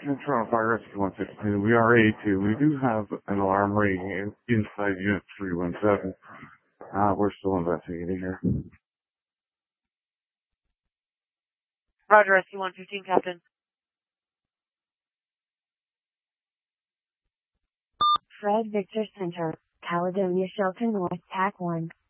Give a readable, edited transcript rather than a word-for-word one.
Toronto Fire Rescue 162. We are A2. We do have an alarm ringing inside Unit 317. We're still investigating here. Roger, Rescue 115, Captain. Fred Victor Center, Caledonia Shelter North, TAC 1.